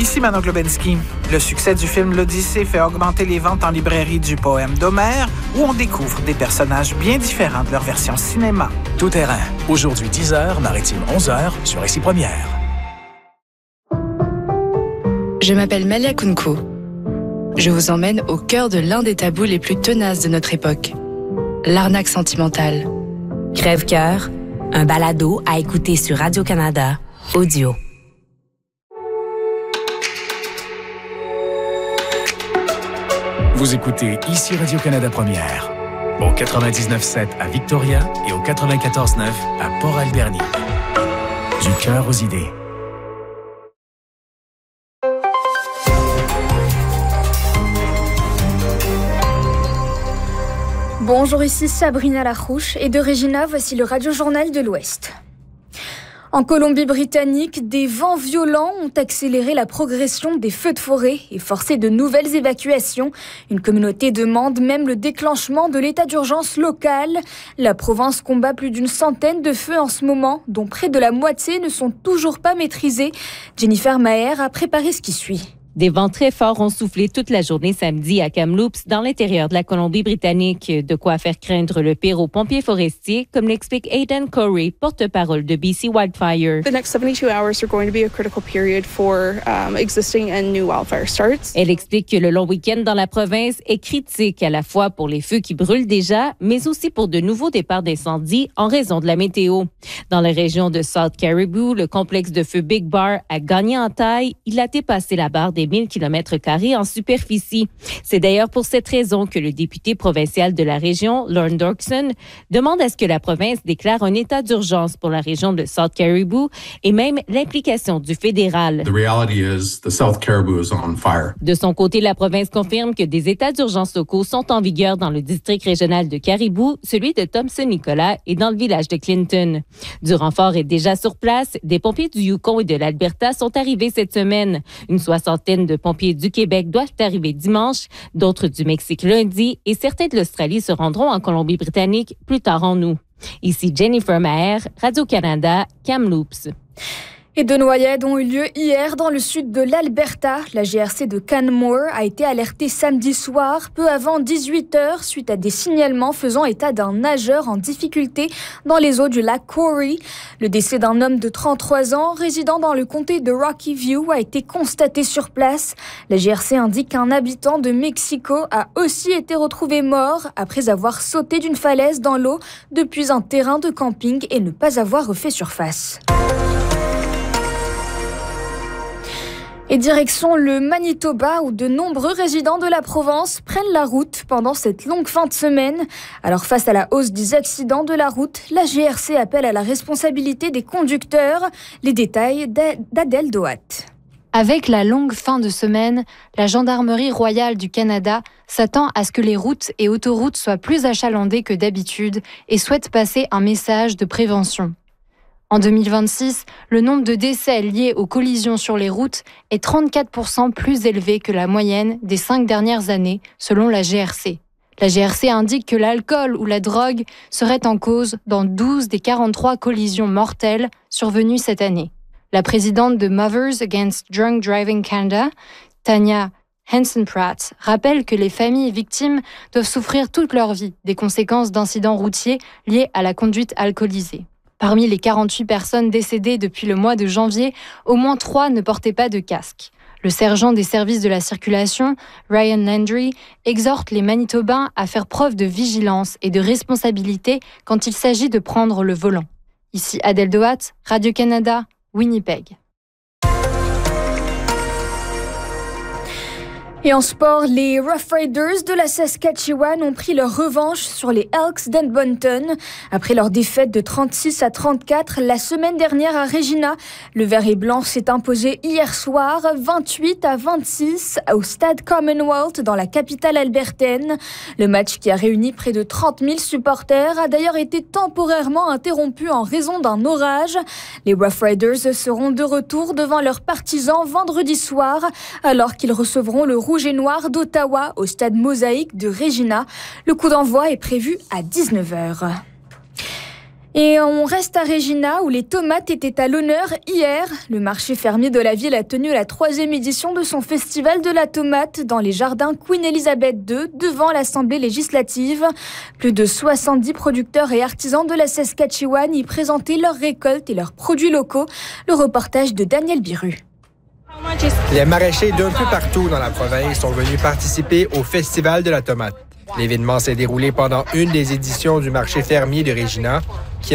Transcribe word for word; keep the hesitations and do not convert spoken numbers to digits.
Ici Manon Globensky. Le succès du film L'Odyssée fait augmenter les ventes en librairie du poème d'Homère, où on découvre des personnages bien différents de leur version cinéma. Tout terrain. Aujourd'hui dix heures, Maritime onze heures, sur R C Première. Je m'appelle Malia Kunko. Je vous emmène au cœur de l'un des tabous les plus tenaces de notre époque. L'arnaque sentimentale. Crève-cœur, un balado à écouter sur Radio-Canada, audio. Vous écoutez ici Radio-Canada Première, au quatre-vingt-dix-neuf sept à Victoria et au quatre-vingt-quatorze neuf à Port-Alberni. Du cœur aux idées. Bonjour, ici Sabrina Larouche et de Regina, voici le Radio-Journal de l'Ouest. En Colombie-Britannique, des vents violents ont accéléré la progression des feux de forêt et forcé de nouvelles évacuations. Une communauté demande même le déclenchement de l'état d'urgence local. La province combat plus d'une centaine de feux en ce moment, dont près de la moitié ne sont toujours pas maîtrisés. Jennifer Maher a préparé ce qui suit. Des vents très forts ont soufflé toute la journée samedi à Kamloops, dans l'intérieur de la Colombie-Britannique. De quoi faire craindre le pire aux pompiers forestiers, comme l'explique Aidan Corey, porte-parole de B C Wildfire. The next seventy-two hours are going to be a critical period for um, existing and new wildfire starts. Elle explique que le long week-end dans la province est critique à la fois pour les feux qui brûlent déjà, mais aussi pour de nouveaux départs d'incendie en raison de la météo. Dans la région de South Caribou, le complexe de feu Big Bar a gagné en taille. Il a dépassé la barre des mille kilomètres carrés en superficie. C'est d'ailleurs pour cette raison que le député provincial de la région, Lorne Dorkson, demande à ce que la province déclare un état d'urgence pour la région de South Caribou et même l'implication du fédéral. The reality is the South Caribou is on fire. De son côté, la province confirme que des états d'urgence locaux sont en vigueur dans le district régional de Caribou, celui de Thompson-Nicolas et dans le village de Clinton. Du renfort est déjà sur place. Des pompiers du Yukon et de l'Alberta sont arrivés cette semaine. Une soixantaine de pompiers du Québec doivent arriver dimanche, d'autres du Mexique lundi et certains de l'Australie se rendront en Colombie-Britannique plus tard en août. Ici Jennifer Maher, Radio-Canada, Kamloops. Et deux noyades ont eu lieu hier dans le sud de l'Alberta. La G R C de Canmore a été alertée samedi soir, peu avant dix-huit heures, suite à des signalements faisant état d'un nageur en difficulté dans les eaux du lac Corey. Le décès d'un homme de trente-trois ans, résidant dans le comté de Rocky View, a été constaté sur place. La G R C indique qu'un habitant de Mexico a aussi été retrouvé mort après avoir sauté d'une falaise dans l'eau depuis un terrain de camping et ne pas avoir refait surface. Et direction le Manitoba, où de nombreux résidents de la Provence prennent la route pendant cette longue fin de semaine. Alors face à la hausse des accidents de la route, la G R C appelle à la responsabilité des conducteurs. Les détails d'Adèle Doat. Avec la longue fin de semaine, la Gendarmerie royale du Canada s'attend à ce que les routes et autoroutes soient plus achalandées que d'habitude et souhaite passer un message de prévention. En deux mille vingt-six, le nombre de décès liés aux collisions sur les routes est trente-quatre pour cent plus élevé que la moyenne des cinq dernières années, selon la G R C. La G R C indique que l'alcool ou la drogue seraient en cause dans douze des quarante-trois collisions mortelles survenues cette année. La présidente de Mothers Against Drunk Driving Canada, Tanya Hansen-Pratt, rappelle que les familles victimes doivent souffrir toute leur vie des conséquences d'incidents routiers liés à la conduite alcoolisée. Parmi les quarante-huit personnes décédées depuis le mois de janvier, au moins trois ne portaient pas de casque. Le sergent des services de la circulation, Ryan Landry, exhorte les Manitobains à faire preuve de vigilance et de responsabilité quand il s'agit de prendre le volant. Ici Adèle Doat, Radio-Canada, Winnipeg. Et en sport, les Rough Riders de la Saskatchewan ont pris leur revanche sur les Elks d'Edmonton. Après leur défaite de trente-six à trente-quatre la semaine dernière à Regina, le vert et blanc s'est imposé hier soir vingt-huit à vingt-six au stade Commonwealth dans la capitale albertaine. Le match, qui a réuni près de trente mille supporters, a d'ailleurs été temporairement interrompu en raison d'un orage. Les Rough Riders seront de retour devant leurs partisans vendredi soir, alors qu'ils recevront le Rouge et Noir d'Ottawa au stade Mosaïque de Regina. Le coup d'envoi est prévu à dix-neuf heures. Et on reste à Regina où les tomates étaient à l'honneur hier. Le marché fermier de la ville a tenu la troisième édition de son festival de la tomate dans les jardins Queen Elizabeth deux devant l'Assemblée législative. Plus de soixante-dix producteurs et artisans de la Saskatchewan y présentaient leurs récoltes et leurs produits locaux. Le reportage de Daniel Biru. Les maraîchers d'un peu partout dans la province sont venus participer au festival de la tomate. L'événement s'est déroulé pendant une des éditions du marché fermier de Regina.